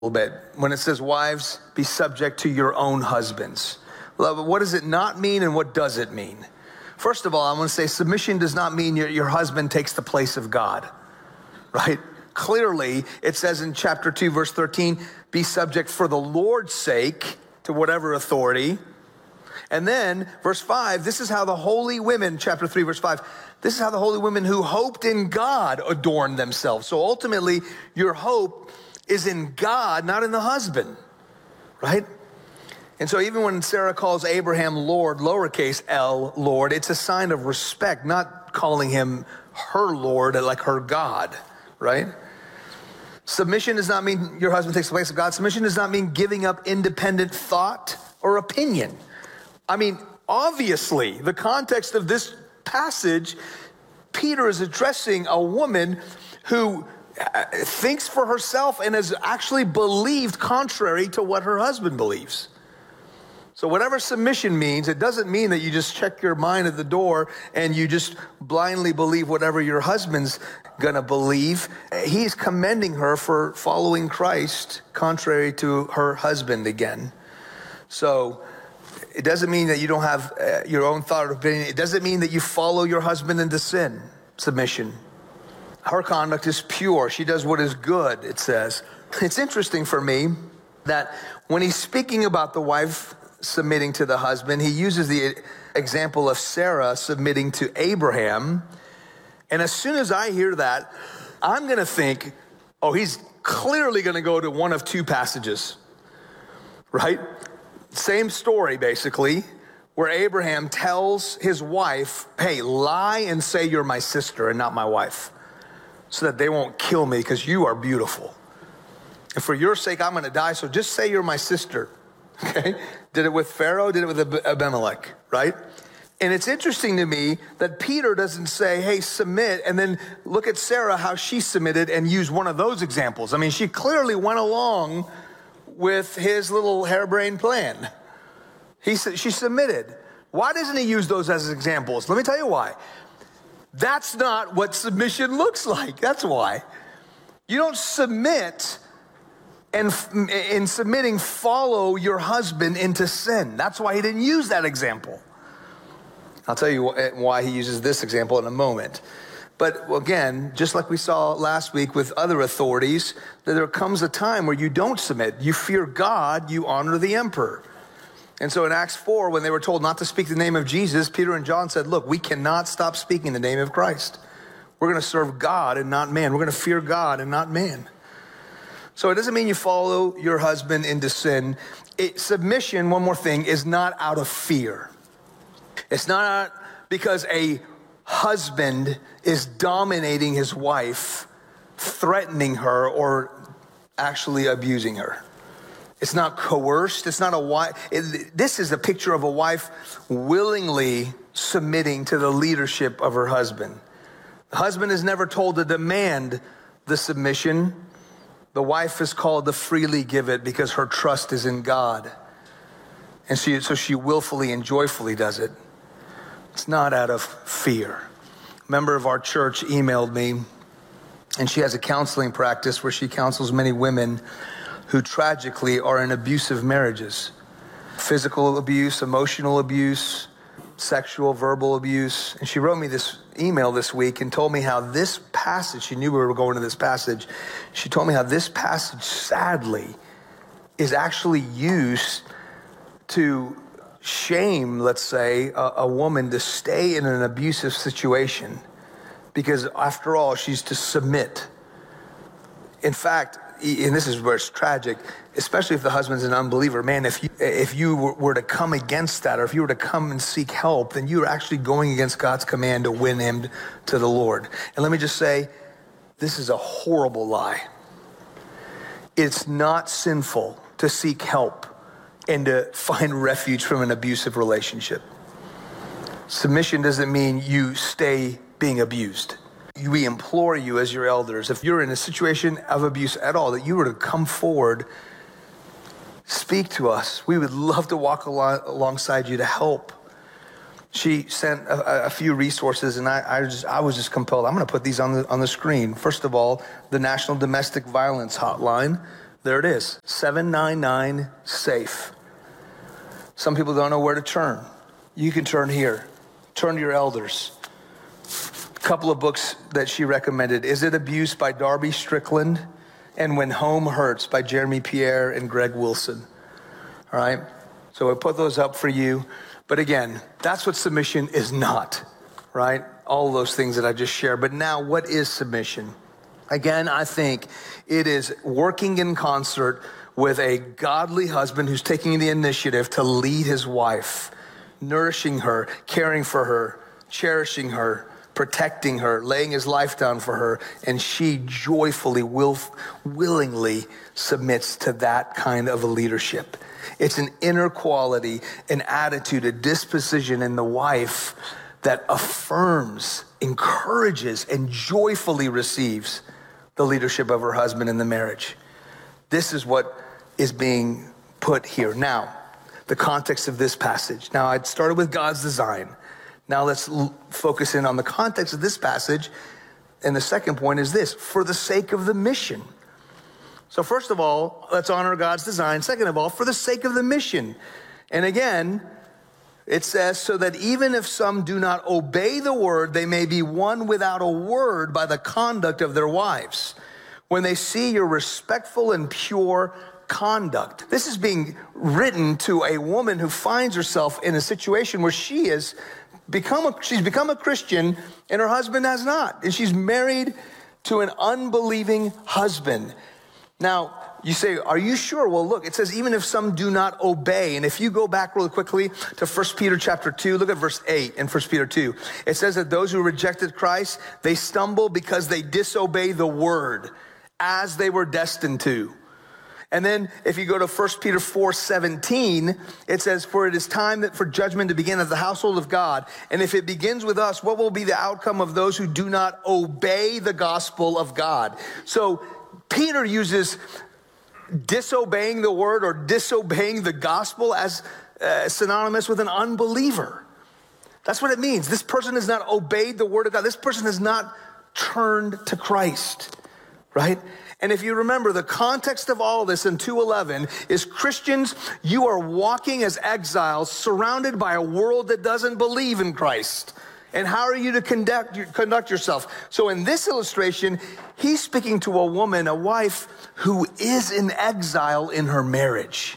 little bit when it says, wives, be subject to your own husbands. What does it not mean and what does it mean? First of all, I want to say submission does not mean your husband takes the place of God, right? Clearly, it says in chapter 2, verse 13, be subject for the Lord's sake to whatever authority. And then verse 5, this is how the holy women, chapter 3, verse 5, this is how the holy women who hoped in God adorned themselves. So ultimately, your hope is in God, not in the husband, right? And so even when Sarah calls Abraham Lord, lowercase l, Lord, it's a sign of respect, not calling him her Lord like her God, right? Submission does not mean your husband takes the place of God. Submission does not mean giving up independent thought or opinion. I mean, obviously, the context of this passage, Peter is addressing a woman who thinks for herself and has actually believed contrary to what her husband believes. So whatever submission means, it doesn't mean that you just check your mind at the door and you just blindly believe whatever your husband's gonna believe. He's commending her for following Christ contrary to her husband again. So it doesn't mean that you don't have your own thought or opinion. It doesn't mean that you follow your husband into sin. Submission. Her conduct is pure. She does what is good, it says. It's interesting for me that when he's speaking about the wife submitting to the husband, he uses the example of Sarah submitting to Abraham. And as soon as I hear that, I'm going to think, oh, he's clearly going to go to one of two passages, right? Same story, basically, where Abraham tells his wife, hey, lie and say you're my sister and not my wife, so that they won't kill me because you are beautiful. And for your sake, I'm going to die, so just say you're my sister. Okay? Did it with Pharaoh, did it with Abimelech, right? And it's interesting to me that Peter doesn't say, hey, submit, and then look at Sarah, how she submitted, and use one of those examples. I mean, she clearly went along with his little harebrained plan. She submitted. Why doesn't he use those as examples? Let me tell you why. That's not what submission looks like. That's why. You don't submit and in submitting, follow your husband into sin. That's why he didn't use that example. I'll tell you why he uses this example in a moment. But again, just like we saw last week with other authorities, that there comes a time where you don't submit. You fear God, you honor the emperor. And so in Acts 4, when they were told not to speak the name of Jesus, Peter and John said, look, we cannot stop speaking the name of Christ. We're going to serve God and not man. We're going to fear God and not man. So it doesn't mean you follow your husband into sin. Submission, one more thing, is not out of fear. It's not because a husband is dominating his wife, threatening her, or actually abusing her. It's not coerced. It's not a wife. This is a picture of a wife willingly submitting to the leadership of her husband. The husband is never told to demand the submission. The wife is called to freely give it because her trust is in God. And so she willfully and joyfully does it. It's not out of fear. A member of our church emailed me, and she has a counseling practice where she counsels many women who tragically are in abusive marriages. Physical abuse, emotional abuse, sexual, verbal abuse. And she wrote me this email this week and told me how this passage, she knew we were going to this passage, she told me how this passage, sadly, is actually used to shame, let's say, a woman to stay in an abusive situation because, after all, she's to submit. In fact, and this is where it's tragic, especially if the husband's an unbeliever, man, if you were to come against that, or if you were to come and seek help, then you're actually going against God's command to win him to the Lord. And let me just say, this is a horrible lie. It's not sinful to seek help and to find refuge from an abusive relationship. Submission doesn't mean you stay being abused. We implore you as your elders, if you're in a situation of abuse at all, that you were to come forward, speak to us. We would love to walk alongside you to help. She sent a few resources, and I was just compelled. I'm going to put these on the screen. First of all, the National Domestic Violence Hotline, There it is, 799 SAFE. Some people don't know where to turn. You can turn here. Turn to your elders. A couple of books that she recommended. Is It Abuse by Darby Strickland and When Home Hurts by Jeremy Pierre and Greg Wilson. All right? So I put those up for you. But again, that's what submission is not, right? All those things that I just shared. But now, what is submission? Again, I think it is working in concert with a godly husband who's taking the initiative to lead his wife, nourishing her, caring for her, cherishing her, protecting her, laying his life down for her, and she joyfully, willingly submits to that kind of a leadership. It's an inner quality, an attitude, a disposition in the wife that affirms, encourages, and joyfully receives the leadership of her husband in the marriage. This is what is being put here. Now, the context of this passage. Now, I started with God's design. Now let's focus in on the context of this passage. And the second point is this: for the sake of the mission. So first of all, let's honor God's design. Second of all, for the sake of the mission. And again, it says, so that even if some do not obey the word, they may be won without a word by the conduct of their wives, when they see your respectful and pure conduct. This is being written to a woman who finds herself in a situation where she's become a Christian and her husband has not. And she's married to an unbelieving husband. Now, you say, are you sure? Well, look, it says, even if some do not obey. And if you go back really quickly to 1 Peter chapter 2, look at verse 8 in 1 Peter 2. It says that those who rejected Christ, they stumble because they disobey the word as they were destined to. And then if you go to 1 Peter 4:17, it says, for it is time for judgment to begin at the household of God. And if it begins with us, what will be the outcome of those who do not obey the gospel of God? So Peter uses disobeying the word or disobeying the gospel as synonymous with an unbeliever. That's what it means. This person has not obeyed the word of God. This person has not turned to Christ, right? And if you remember, the context of all this in 2:11 is Christians, you are walking as exiles surrounded by a world that doesn't believe in Christ. And how are you to conduct yourself? So in this illustration, he's speaking to a woman, a wife, who is in exile in her marriage.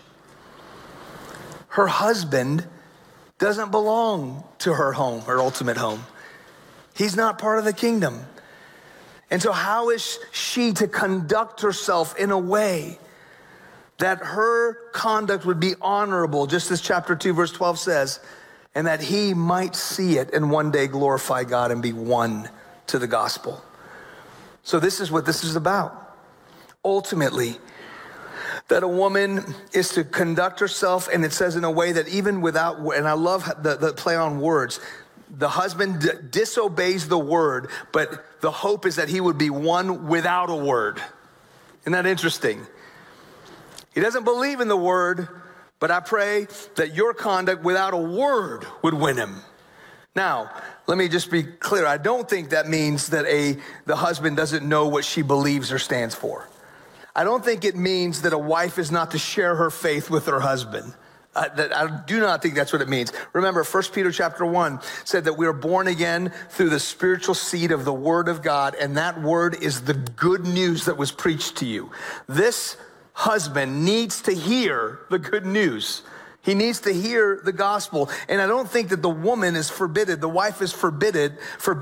Her husband doesn't belong to her home, her ultimate home. He's not part of the kingdom. And so how is she to conduct herself in a way that her conduct would be honorable, just as chapter 2, verse 12 says, and that he might see it and one day glorify God and be won to the gospel? So this is what this is about. Ultimately, that a woman is to conduct herself, and it says in a way that even without, and I love the play on words, the husband disobeys the word, but the hope is that he would be won without a word. Isn't that interesting? He doesn't believe in the word, but I pray that your conduct without a word would win him. Now, let me just be clear. I don't think that means that the husband doesn't know what she believes or stands for. I don't think it means that a wife is not to share her faith with her husband. I do not think that's what it means. Remember, 1 Peter chapter 1 said that we are born again through the spiritual seed of the word of God, and that word is the good news that was preached to you. This husband needs to hear the good news. He needs to hear the gospel. And I don't think that the woman is forbidden, the wife is forbidden,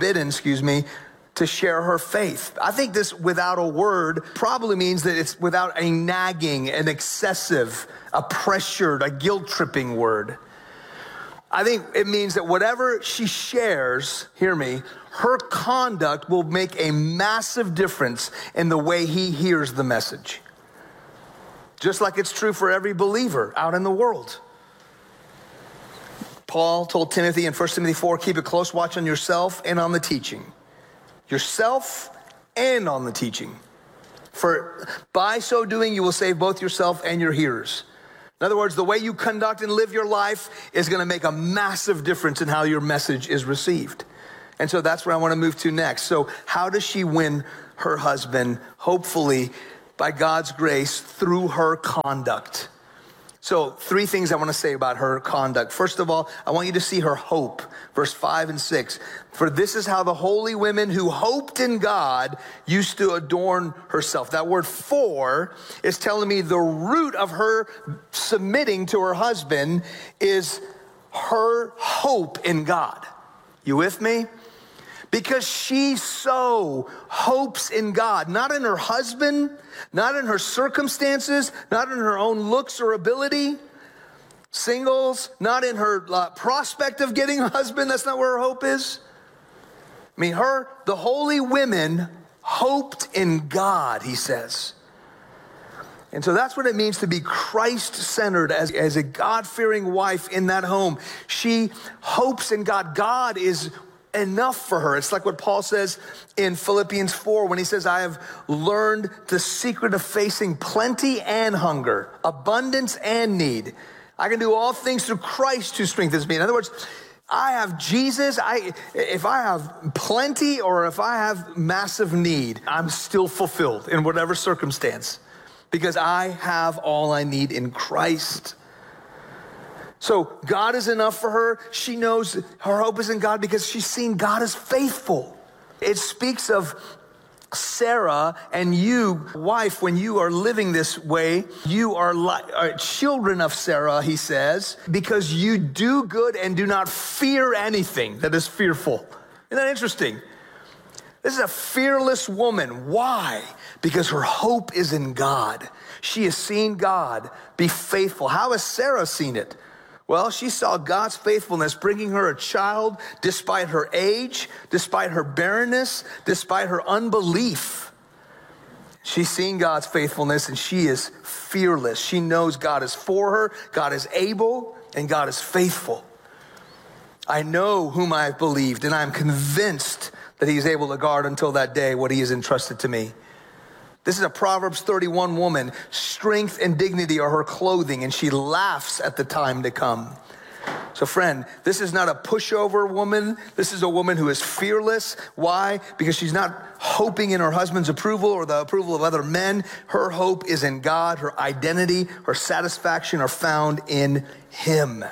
to share her faith. I think this without a word probably means that it's without a nagging, an excessive, a pressured, a guilt-tripping word. I think it means that whatever she shares, hear me, her conduct will make a massive difference in the way he hears the message. Just like it's true for every believer out in the world. Paul told Timothy in 1 Timothy 4, keep a close watch on yourself and on the teaching. Yourself and on the teaching. For by so doing, you will save both yourself and your hearers. In other words, the way you conduct and live your life is going to make a massive difference in how your message is received. And so that's where I want to move to next. So how does she win her husband? Hopefully by God's grace through her conduct. So 3 things I want to say about her conduct. First of all, I want you to see her hope. Verse 5 and 6. For this is how the holy women who hoped in God used to adorn herself. That word "for" is telling me the root of her submitting to her husband is her hope in God. You with me? Because she so hopes in God, not in her husband, not in her circumstances, not in her own looks or ability. Singles, not in her prospect of getting a husband. That's not where her hope is. I mean, the holy women hoped in God, he says. And so that's what it means to be Christ-centered as a God-fearing wife in that home. She hopes in God. God is enough for her. It's like what Paul says in Philippians 4 when he says, I have learned the secret of facing plenty and hunger, abundance and need. I can do all things through Christ who strengthens me. In other words, I have Jesus. If I have plenty or if I have massive need, I'm still fulfilled in whatever circumstance because I have all I need in Christ. So God is enough for her. She knows her hope is in God because she's seen God as faithful. It speaks of Sarah and you, wife, when you are living this way, you are children of Sarah, he says, because you do good and do not fear anything that is fearful. Isn't that interesting? This is a fearless woman. Why? Because her hope is in God. She has seen God be faithful. How has Sarah seen it? Well, she saw God's faithfulness bringing her a child despite her age, despite her barrenness, despite her unbelief. She's seen God's faithfulness and she is fearless. She knows God is for her, God is able, and God is faithful. I know whom I have believed, and I am convinced that he is able to guard until that day what he has entrusted to me. This is a Proverbs 31 woman. Strength and dignity are her clothing, and she laughs at the time to come. So friend, this is not a pushover woman. This is a woman who is fearless. Why? Because she's not hoping in her husband's approval or the approval of other men. Her hope is in God. Her identity, her satisfaction are found in him.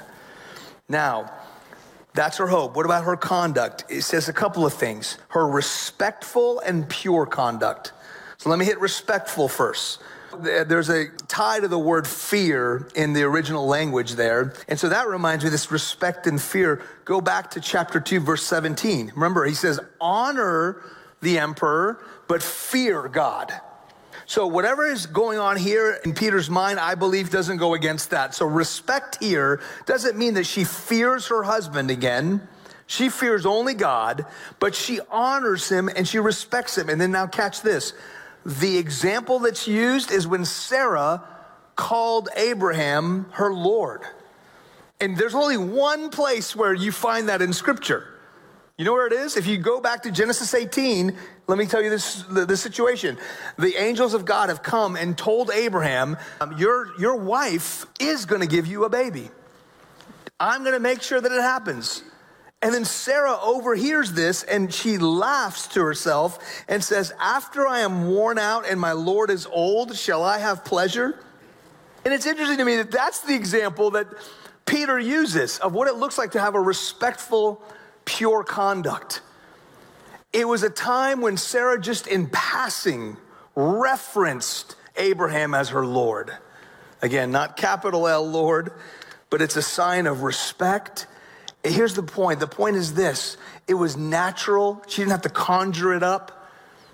Now, that's her hope. What about her conduct? It says a couple of things. Her respectful and pure conduct. So let me hit respectful first. There's a tie to the word fear in the original language there. And so that reminds me, this respect and fear. Go back to chapter 2, verse 17. Remember, he says, honor the emperor, but fear God. So whatever is going on here in Peter's mind, I believe doesn't go against that. So respect here doesn't mean that she fears her husband again. She fears only God, but she honors him and she respects him. And then now catch this. The example that's used is when Sarah called Abraham her Lord. And there's only one place where you find that in Scripture. You know where it is? If you go back to Genesis 18, let me tell you the situation. The angels of God have come and told Abraham, your wife is going to give you a baby. I'm going to make sure that it happens. And then Sarah overhears this and she laughs to herself and says, after I am worn out and my Lord is old, shall I have pleasure? And it's interesting to me that that's the example that Peter uses of what it looks like to have a respectful, pure conduct. It was a time when Sarah just in passing referenced Abraham as her Lord. Again, not capital L Lord, but it's a sign of respect. Here's the point. The point is this. It was natural. She didn't have to conjure it up.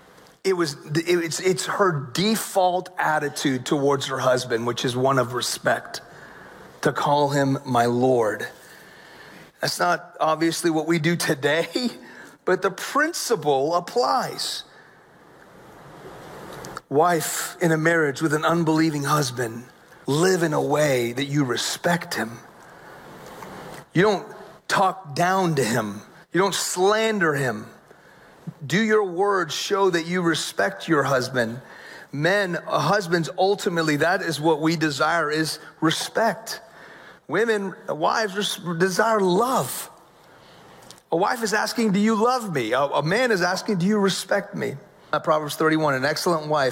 It's her default attitude towards her husband, which is one of respect, to call him my Lord. That's not obviously what we do today, but the principle applies. Wife in a marriage with an unbelieving husband, live in a way that you respect him. You don't talk down to him. You don't slander him. Do your words show that you respect your husband? Men, husbands, ultimately, that is what we desire, is respect. Women, wives desire love. A wife is asking, do you love me? A man is asking, do you respect me? Proverbs 31, an excellent wife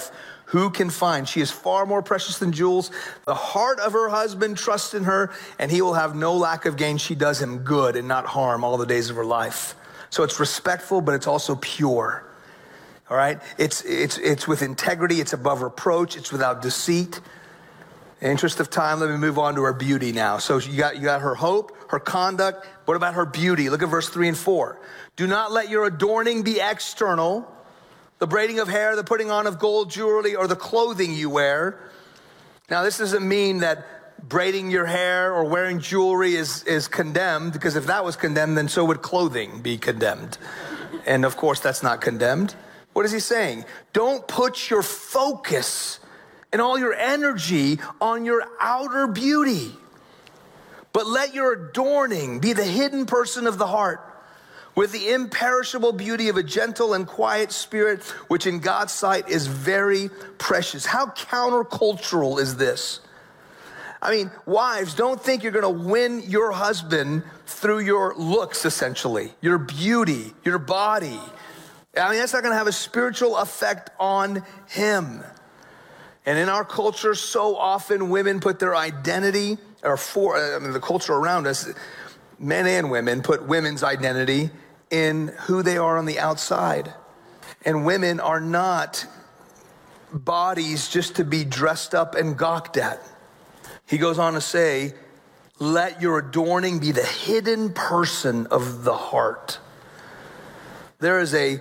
Who can find? She is far more precious than jewels. The heart of her husband trusts in her, and he will have no lack of gain. She does him good and not harm all the days of her life. So it's respectful, but it's also pure. All right? It's with integrity. It's above reproach. It's without deceit. In the interest of time, let me move on to her beauty now. So you got her hope, her conduct. What about her beauty? Look at verse 3 and 4. Do not let your adorning be external, the braiding of hair, the putting on of gold jewelry, or the clothing you wear. Now, this doesn't mean that braiding your hair or wearing jewelry is condemned, because if that was condemned, then so would clothing be condemned. And of course, that's not condemned. What is he saying? Don't put your focus and all your energy on your outer beauty, but let your adorning be the hidden person of the heart, with the imperishable beauty of a gentle and quiet spirit, which in God's sight is very precious. How countercultural is this? I mean, wives, don't think you're going to win your husband through your looks, essentially, your beauty, your body. I mean, that's not going to have a spiritual effect on him. And in our culture, so often women put their identity, the culture around us, men and women put women's identity in who they are on the outside. And women are not bodies just to be dressed up and gawked at. He goes on to say, let your adorning be the hidden person of the heart. There is a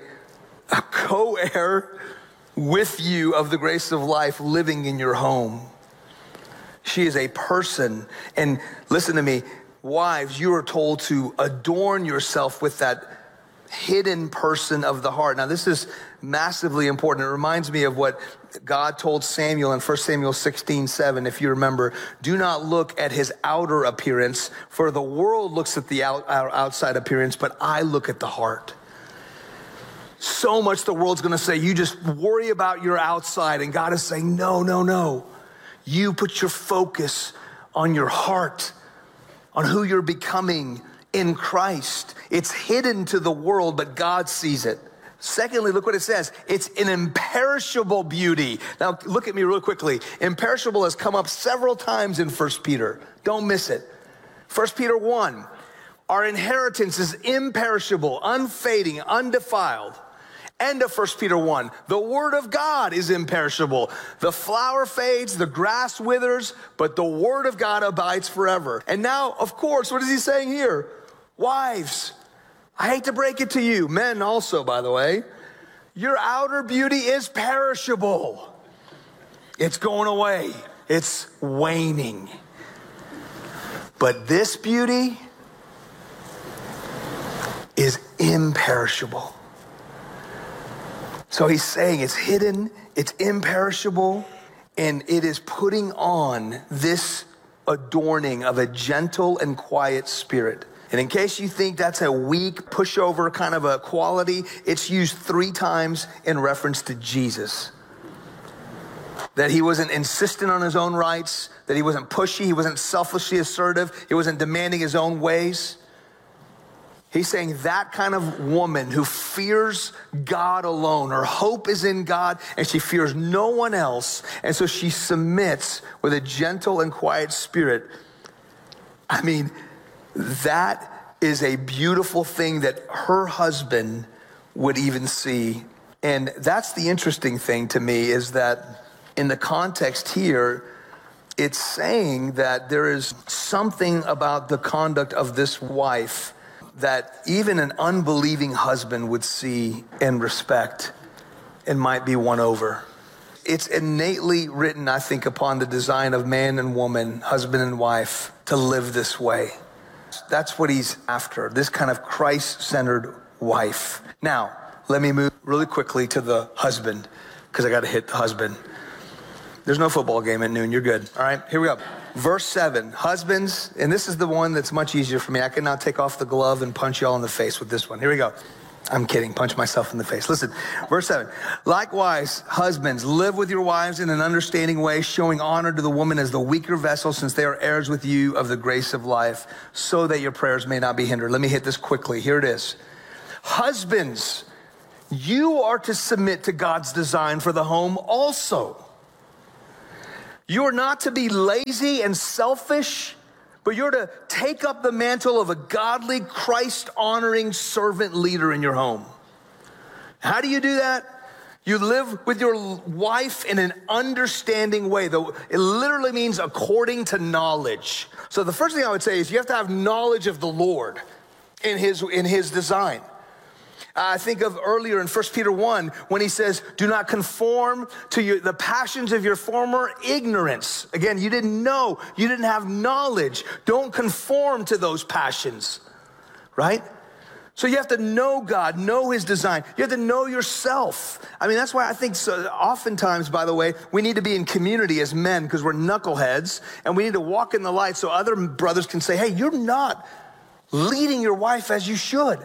co-heir with you of the grace of life living in your home. She is a person. And listen to me, wives, you are told to adorn yourself with that hidden person of the heart. Now, this is massively important. It reminds me of what God told Samuel in 1 Samuel 16:7, if you remember. Do not look at his outer appearance, for the world looks at the outside appearance, but I look at the heart. So much the world's going to say, you just worry about your outside. And God is saying, no. You put your focus on your heart, on who you're becoming in Christ. It's hidden to the world, but God sees it. Secondly, look what it says. It's an imperishable beauty. Now, look at me real quickly. Imperishable has come up several times in 1 Peter. Don't miss it. 1 Peter 1, our inheritance is imperishable, unfading, undefiled. End of 1 Peter 1, the word of God is imperishable. The flower fades, the grass withers, but the word of God abides forever. And now, of course, what is he saying here? Wives, I hate to break it to you, men also, by the way, your outer beauty is perishable. It's going away. It's waning. But this beauty is imperishable. So he's saying it's hidden, it's imperishable, and it is putting on this adorning of a gentle and quiet spirit. And in case you think that's a weak pushover kind of a quality, it's used 3 times in reference to Jesus. That he wasn't insistent on his own rights, that he wasn't pushy, he wasn't selfishly assertive, he wasn't demanding his own ways. He's saying that kind of woman who fears God alone, her hope is in God, and she fears no one else, and so she submits with a gentle and quiet spirit. I mean, that is a beautiful thing that her husband would even see. And that's the interesting thing to me, is that in the context here, it's saying that there is something about the conduct of this wife that even an unbelieving husband would see and respect and might be won over. It's innately written, I think, upon the design of man and woman, husband and wife, to live this way. That's what he's after, this kind of Christ-centered wife. Now, let me move really quickly to the husband, because I got to hit the husband. There's no football game at noon. You're good. All right, here we go. Verse 7, husbands, and this is the one that's much easier for me. I can now take off the glove and punch y'all in the face with this one. Here we go. I'm kidding. Punch myself in the face. Listen, verse 7. Likewise, husbands, live with your wives in an understanding way, showing honor to the woman as the weaker vessel, since they are heirs with you of the grace of life, so that your prayers may not be hindered. Let me hit this quickly. Here it is. Husbands, you are to submit to God's design for the home also. You are not to be lazy and selfish, but you're to take up the mantle of a godly, Christ-honoring servant leader in your home. How do you do that? You live with your wife in an understanding way. Though it literally means according to knowledge. So the first thing I would say is you have to have knowledge of the Lord in his design. I think of earlier in 1 Peter 1 when he says, do not conform to the passions of your former ignorance. Again, you didn't know, you didn't have knowledge. Don't conform to those passions, right? So you have to know God, know his design. You have to know yourself. I mean, that's why I think so oftentimes, by the way, we need to be in community as men because we're knuckleheads and we need to walk in the light so other brothers can say, hey, you're not leading your wife as you should.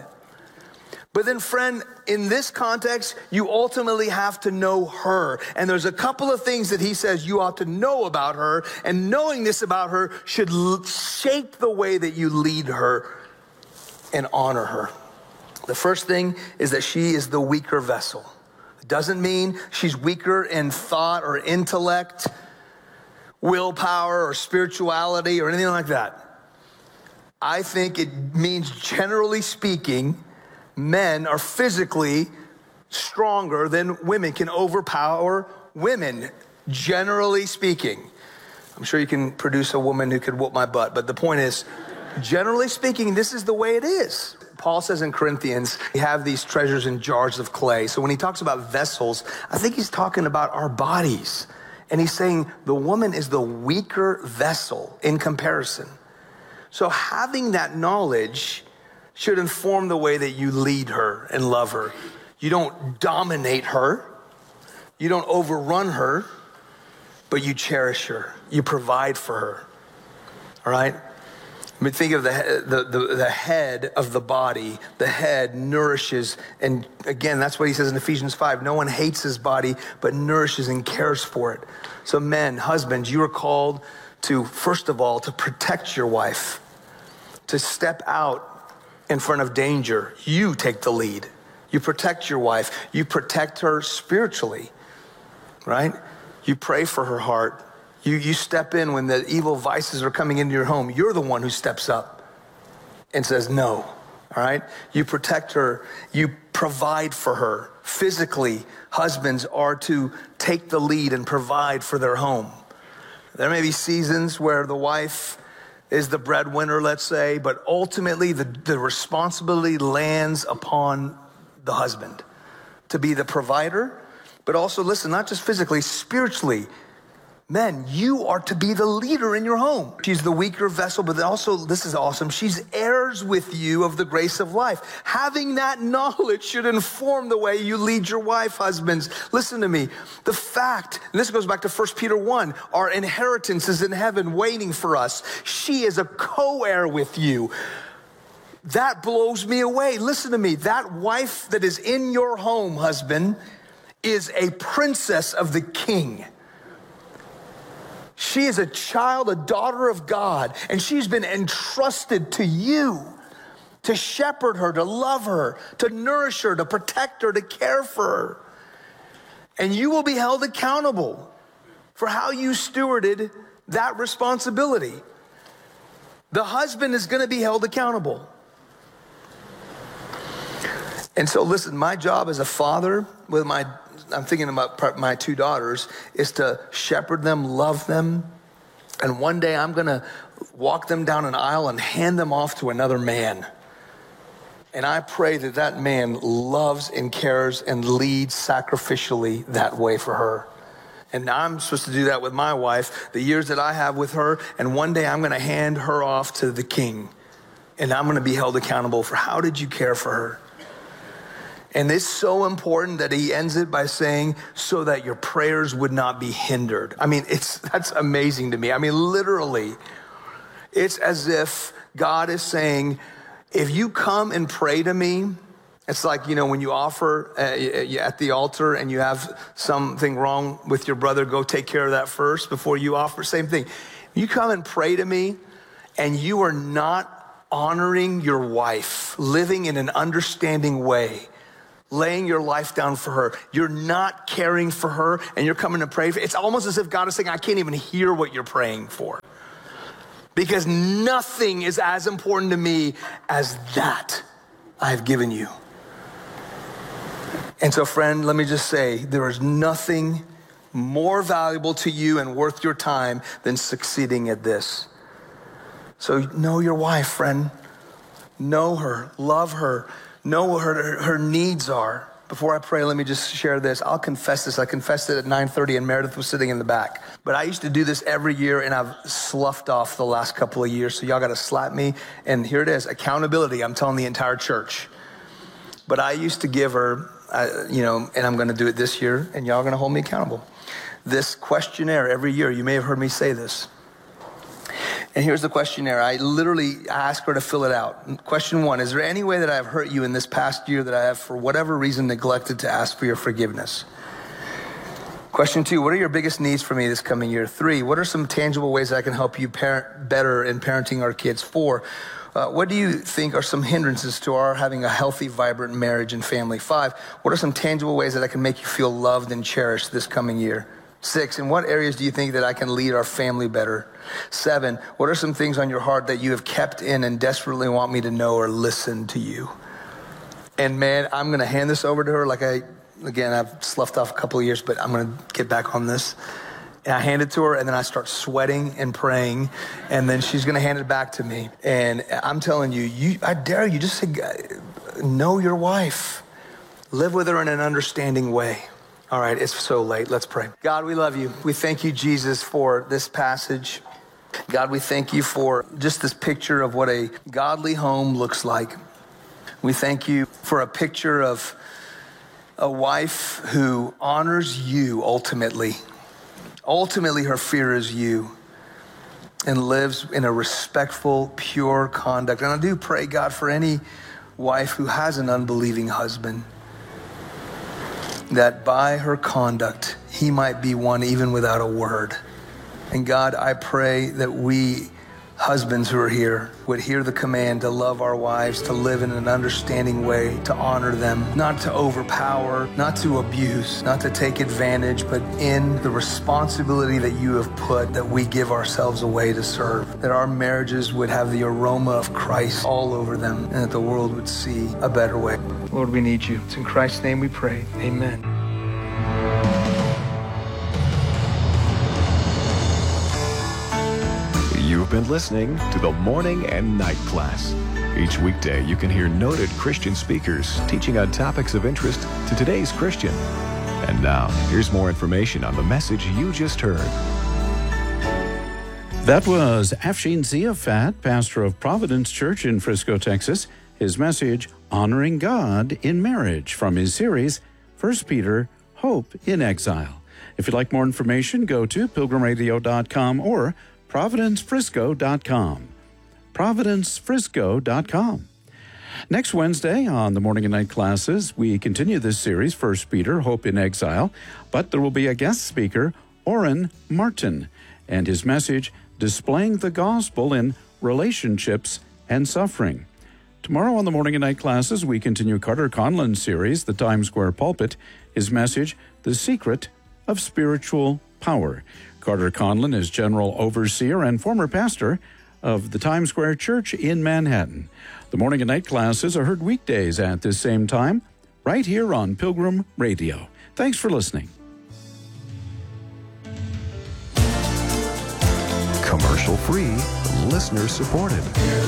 But then, friend, in this context, you ultimately have to know her. And there's a couple of things that he says you ought to know about her. And knowing this about her should shape the way that you lead her and honor her. The first thing is that she is the weaker vessel. It doesn't mean she's weaker in thought or intellect, willpower or spirituality or anything like that. I think it means, generally speaking, men are physically stronger than women, can overpower women, generally speaking. I'm sure you can produce a woman who could whoop my butt, but the point is, generally speaking, this is the way it is. Paul says in Corinthians, we have these treasures in jars of clay. So when he talks about vessels, I think he's talking about our bodies. And he's saying the woman is the weaker vessel in comparison. So having that knowledge should inform the way that you lead her and love her. You don't dominate her. You don't overrun her, but you cherish her. You provide for her. All right? I mean, think of the head of the body. The head nourishes, and again, that's what he says in Ephesians 5. No one hates his body, but nourishes and cares for it. So men, husbands, you are called to, first of all, to protect your wife, to step out in front of danger. You take the lead. You protect your wife. You protect her spiritually, right? You pray for her heart. You step in when the evil vices are coming into your home. You're the one who steps up and says no, all right? You protect her. You provide for her. Physically, husbands are to take the lead and provide for their home. There may be seasons where the wife is the breadwinner, let's say, but ultimately the responsibility lands upon the husband to be the provider, but also, listen, not just physically, spiritually. Men, you are to be the leader in your home. She's the weaker vessel, but also, this is awesome, she's heirs with you of the grace of life. Having that knowledge should inform the way you lead your wife, husbands. Listen to me. The fact, and this goes back to 1 Peter 1, our inheritance is in heaven waiting for us. She is a co-heir with you. That blows me away. Listen to me. That wife that is in your home, husband, is a princess of the king. She is a child, a daughter of God, and she's been entrusted to you to shepherd her, to love her, to nourish her, to protect her, to care for her. And you will be held accountable for how you stewarded that responsibility. The husband is going to be held accountable. And so listen, my job as a father with I'm thinking about my two daughters, is to shepherd them, love them. And one day I'm going to walk them down an aisle and hand them off to another man. And I pray that that man loves and cares and leads sacrificially that way for her. And I'm supposed to do that with my wife, the years that I have with her. And one day I'm going to hand her off to the king. And I'm going to be held accountable for how did you care for her? And it's so important that he ends it by saying, so that your prayers would not be hindered. I mean, that's amazing to me. I mean, literally, it's as if God is saying, if you come and pray to me, it's like, when you offer at the altar and you have something wrong with your brother, go take care of that first before you offer. Same thing. You come and pray to me and you are not honoring your wife, living in an understanding way, laying your life down for her. You're not caring for her, and you're coming to pray for. It's almost as if God is saying, I can't even hear what you're praying for. Because nothing is as important to me as that I've given you. And so, friend, let me just say, there is nothing more valuable to you and worth your time than succeeding at this. So know your wife, friend. Know her, love her, know what her needs are. Before I pray, let me just share this. I'll confess this. I confessed it at 9:30 and Meredith was sitting in the back. But I used to do this every year and I've sloughed off the last couple of years. So y'all got to slap me. And here it is, accountability. I'm telling the entire church. But I used to give her, and I'm going to do it this year and y'all are going to hold me accountable. This questionnaire every year. You may have heard me say this. And here's the questionnaire. I literally ask her to fill it out. Question 1, is there any way that I have hurt you in this past year that I have, for whatever reason, neglected to ask for your forgiveness? Question 2, what are your biggest needs for me this coming year? 3, what are some tangible ways that I can help you parent better in parenting our kids? 4, what do you think are some hindrances to our having a healthy, vibrant marriage and family? 5, what are some tangible ways that I can make you feel loved and cherished this coming year? 6, in what areas do you think that I can lead our family better? 7, what are some things on your heart that you have kept in and desperately want me to know or listen to you? And man, I'm going to hand this over to her I've sloughed off a couple of years, but I'm going to get back on this. And I hand it to her, and then I start sweating and praying, and then she's going to hand it back to me. And I'm telling you, I dare you, just say, know your wife. Live with her in an understanding way. All right, it's so late. Let's pray. God, we love you. We thank you, Jesus, for this passage. God, we thank you for just this picture of what a godly home looks like. We thank you for a picture of a wife who honors you ultimately. Ultimately, her fear is you and lives in a respectful, pure conduct. And I do pray, God, for any wife who has an unbelieving husband, that by her conduct, he might be won even without a word. And God, I pray that we husbands who are here would hear the command to love our wives, to live in an understanding way, to honor them, not to overpower, not to abuse, not to take advantage, but in the responsibility that you have put, that we give ourselves away to serve, that our marriages would have the aroma of Christ all over them, and that the world would see a better way. Lord, we need you. It's in Christ's name we pray. Amen. You've been listening to the Morning and Night Class. Each weekday, you can hear noted Christian speakers teaching on topics of interest to today's Christian. And now, here's more information on the message you just heard. That was Afshin Ziafat, pastor of Providence Church in Frisco, Texas. His message, Honoring God in Marriage, from his series, 1 Peter, Hope in Exile. If you'd like more information, go to pilgrimradio.com or providencefrisco.com. providencefrisco.com. Next Wednesday on the Morning and Night Classes, we continue this series, 1 Peter, Hope in Exile, but there will be a guest speaker, Orrin Martin, and his message, Displaying the Gospel in Relationships and Suffering. Tomorrow on the Morning and Night Classes, we continue Carter Conlon's series, The Times Square Pulpit, his message, The Secret of Spiritual Power. Carter Conlon is General Overseer and former pastor of the Times Square Church in Manhattan. The Morning and Night Classes are heard weekdays at this same time, right here on Pilgrim Radio. Thanks for listening. Commercial-free, listener-supported.